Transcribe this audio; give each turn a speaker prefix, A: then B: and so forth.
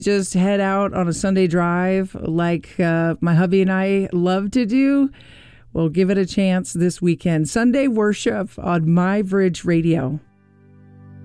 A: just head out on a Sunday drive like my hubby and I love to do, well, give it a chance this weekend. Sunday worship on My Bridge Radio.